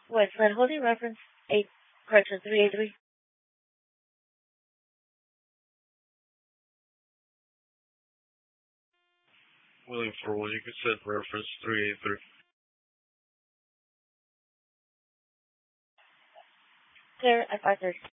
Westland Holding reference 8, correction 383. William Forward, you can set reference 383. Clear at 5:30.